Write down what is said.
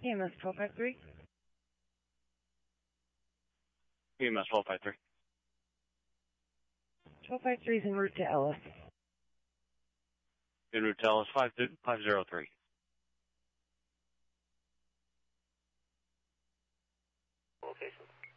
EMS 1253. EMS 1253. 1253 is en route to Ellis. En route to Ellis 503. Location.